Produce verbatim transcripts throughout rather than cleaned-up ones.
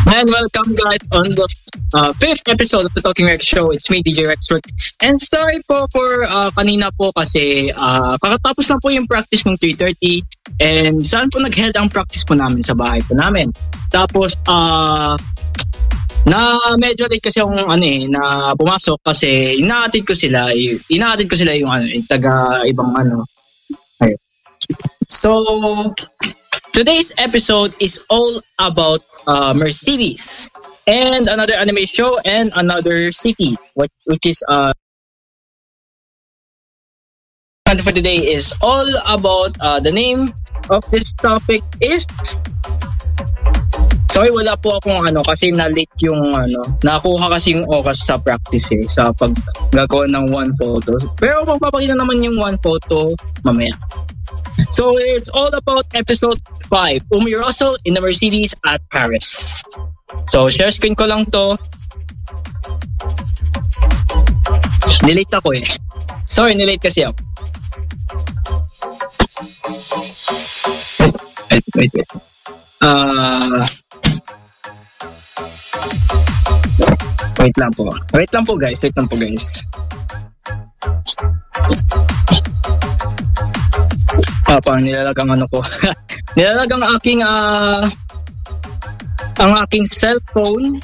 And welcome guys on the uh, fifth episode of the Talking Rex Show. It's me, D J Rexwork. And sorry po for uh, kanina po kasi uh, kakatapos lang po yung practice ng three thirty. And saan po nag-held ang practice po namin? Sa bahay po namin. Tapos, uh, na medyo late kasi akong ano eh, na pumasok kasi inaatid ko sila. Inaatid ko sila yung ano, yung taga ibang ano. Ayun. So, today's episode is all about uh, Mercedes and another anime show and another city, which, which is uh, and for today is all about uh, the name of this topic is. Sorry, wala po akong ano kasi na-late yung ano, nakuha kasi yung oras sa practice eh, sa paggagawa ng one photo. Pero magpapakita naman yung one photo mamaya. So it's all about episode five, Umi Russell in the Mercedes at Paris. So share screen ko lang to. Nilate ako eh. Sorry, nilate kasi ako. Wait, wait, wait. Uh, wait lang po. Wait lang po guys, wait lang po guys. Ah, parang nilalagang ano ko. Nilalagang aking uh, ang aking cellphone.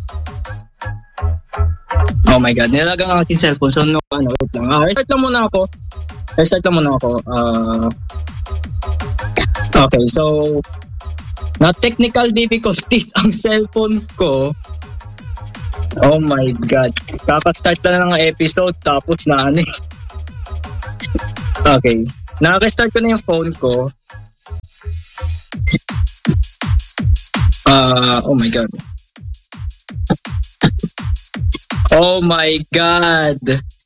Oh my god, nilalagang ang aking cellphone. So no, ano, wait lang. Ah, restart lang muna ako. Restart lang muna ako. Uh, okay, so na technical difficulties ang cellphone ko. Oh my god. Kaka-start na ng episode tapos na ano. Okay. Naka-start ko na yung phone ko. Uh, oh my god. Oh my god.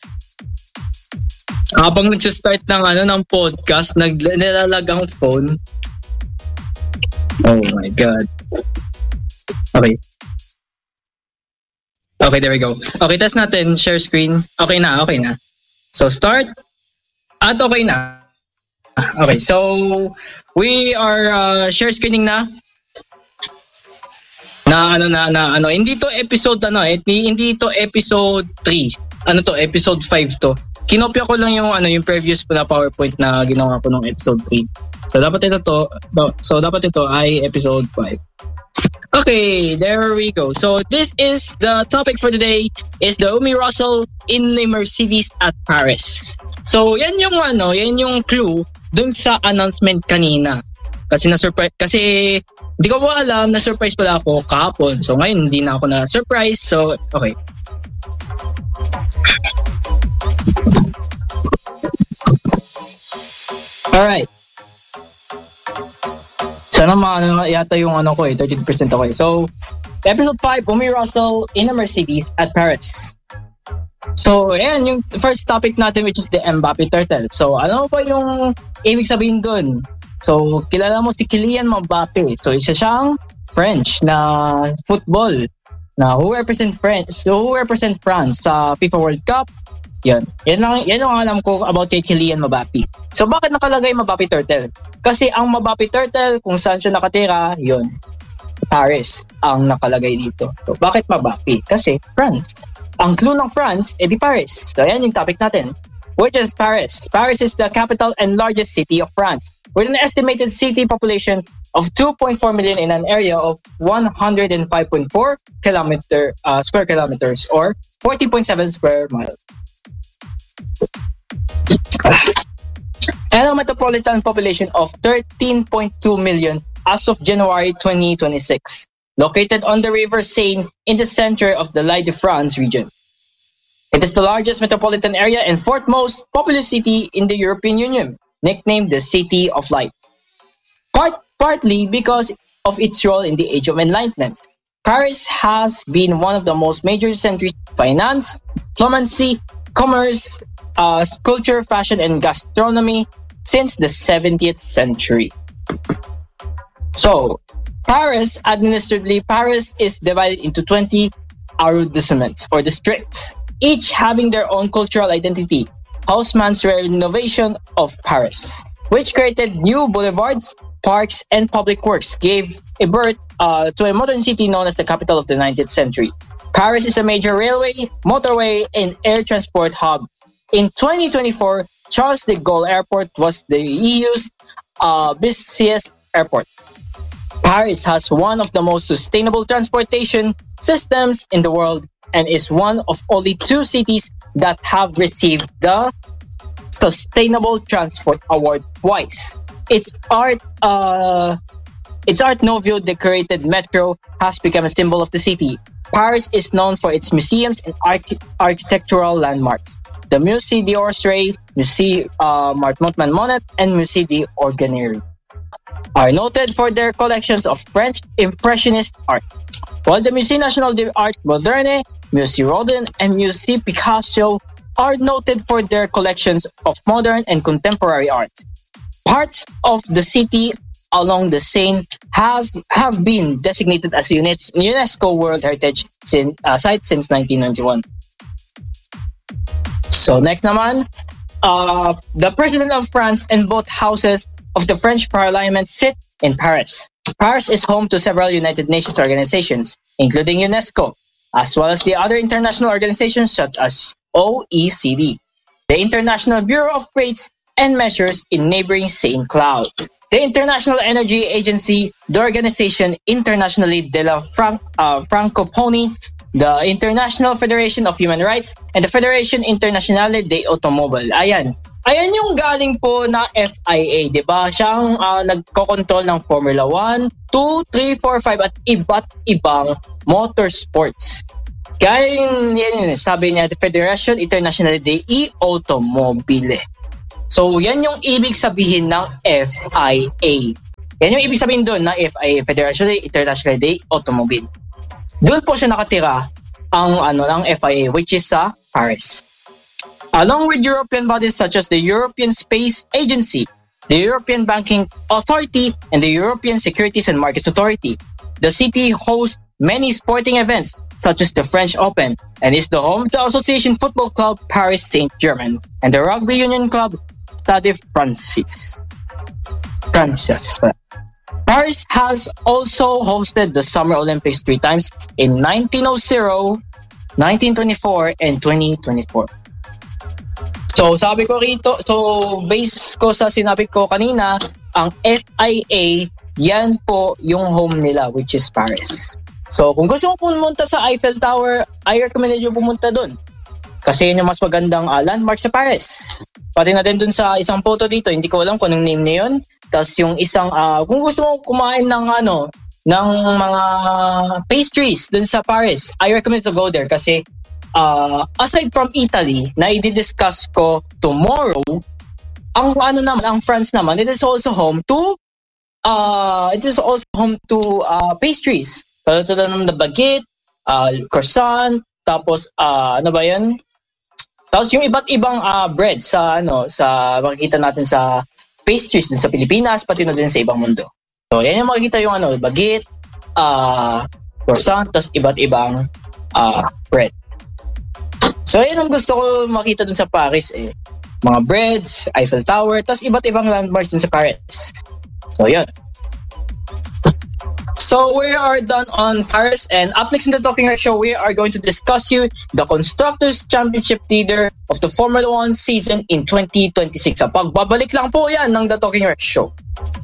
Habang nag-start ng ano ng podcast, nag-nilalag ang phone. Oh my god. Okay. Okay, there we go. Okay, test natin. Share screen. Okay na, okay na. So, start. At okay na. Okay, so we are uh, share screening na. Na ano na na ano, hindi to episode ano, eh, hindi to episode three. Ano to, episode five to. Kinopya ko lang yung ano, yung previous po na PowerPoint na ginawa ko nung episode three. So dapat ito to, so dapat ito ay episode five. Okay, there we go. So this is the topic for today is the Umi Russell in the Mercedes at Paris. So yan yung ano, yan yung clue dun sa announcement kanina. Kasi na surprise kasi hindi ko po alam na surprise pala ako kahapon. So ngayon hindi na ako na surprise. So okay. All right. Sana maano yata yung ano ko eh, thirty percent ako eh. So, episode five, Umi Russell in a Mercedes at Paris. So, ayan, yung first topic natin which is the Mbappe Turtle. So, ano pa yung ibig sabihin dun? So, kilala mo si Kylian Mbappe. So, isa siyang French na football na who represent France, so who represent France sa FIFA World Cup. Yan. Yan lang, yan ang alam ko about kay Kylian Mbappe. So bakit nakalagay Mbappe Turtle? Kasi ang Mbappe Turtle, kung saan siya nakatira, yun. Paris ang nakalagay dito. So bakit Mbappe? Kasi France. Ang clue ng France, edi Paris. So yan yung topic natin. Which is Paris. Paris is the capital and largest city of France, with an estimated city population of two point four million in an area of one hundred five point four kilometer uh, square kilometers or forty point seven square miles. And a metropolitan population of thirteen point two million as of January twenty twenty-six, located on the river Seine in the center of the Île-de-France region. It is the largest metropolitan area and fourth most populous city in the European Union, nicknamed the City of Light. Part, partly because of its role in the Age of Enlightenment, Paris has been one of the most major centers of finance, diplomacy, commerce, uh, culture, fashion, and gastronomy since the seventeenth century. So, Paris, administratively, Paris is divided into twenty arrondissements or districts, each having their own cultural identity. Haussmann's renovation of Paris, which created new boulevards, parks, and public works, gave a birth uh, to a modern city known as the capital of the nineteenth century. Paris is a major railway, motorway, and air transport hub. In twenty twenty-four, Charles de Gaulle Airport was the E U's uh, busiest airport. Paris has one of the most sustainable transportation systems in the world and is one of only two cities that have received the Sustainable Transport Award twice. Its art, uh, its Art Nouveau decorated metro has become a symbol of the city. Paris is known for its museums and arch- architectural landmarks. The Musée d'Orsay, Musée uh, Marc Montman Monet, and Musée d'Organerie are noted for their collections of French Impressionist art, while the Musée National d'Art Moderne, Musée Rodin, and Musée Picasso are noted for their collections of modern and contemporary art. Parts of the city along the Seine has have been designated as UNESCO World Heritage sin, uh, Site since nineteen ninety-one. So next naman, uh, the President of France and both houses of the French Parliament sit in Paris. Paris is home to several United Nations organizations, including UNESCO, as well as the other international organizations such as O E C D, the International Bureau of Weights and Measures in neighboring Saint Cloud, the International Energy Agency, the Organization Internationale de la Fran- uh, Francophonie, the International Federation of Human Rights, and the Federation Internationale des Automobiles. Ayan. Ayan yung galing po na F I A, di ba? Siyang uh, nagkokontrol ng Formula one, two, three, four, five at iba't ibang motorsports. Kaya yun, yan, sabi niya, the Federation Internationale des Automobiles. So, yan yung ibig sabihin ng F I A. Yan yung ibig sabihin doon ng F I A, Federation Internationale des Automobiles. Doon po siya nakatira ang ano ng F I A, which is sa Paris. Along with European bodies such as the European Space Agency, the European Banking Authority, and the European Securities and Markets Authority, the city hosts many sporting events such as the French Open and is the home to Association Football Club Paris Saint-Germain and the Rugby Union Club Stade Francis. Francis. Paris has also hosted the Summer Olympics three times in nineteen hundred, nineteen twenty-four, and twenty twenty-four. So sabi ko rito, so base ko sa sinabi ko kanina, ang F I A, yan po yung home nila, which is Paris. So kung gusto mo pumunta sa Eiffel Tower, I recommend you pumunta dun. Kasi yun yung mas magandang uh, landmark sa Paris. Pati na din dun sa isang photo dito, hindi ko alam kung anong name niya yun. Tapos yung isang, uh, kung gusto mo kumain ng ano, ng mga pastries dun sa Paris, I recommend to go there kasi Uh, aside from Italy, na i-discuss ko tomorrow, ang ano naman, ang France naman, it is also home to uh, it is also home to uh, pastries. Katulad ng the baguette, uh, croissant, tapos uh, ano ba yan? Tapos yung iba't ibang uh, bread sa ano, sa makikita natin sa pastries din sa Pilipinas, pati na din sa ibang mundo. So yan yung makikita yung ano, baguette, uh, croissant, tapos iba't ibang uh, bread. So, yun ang gusto ko makita dun sa Paris eh. Mga breads, Eiffel Tower, tas iba't ibang landmarks dun sa Paris. So, yun. So, we are done on Paris, and up next in the Talking Heart Show, we are going to discuss you the Constructors' Championship leader of the Formula one season in twenty twenty-six. Sa pagbabalik lang po yan ng The Talking Heart Show.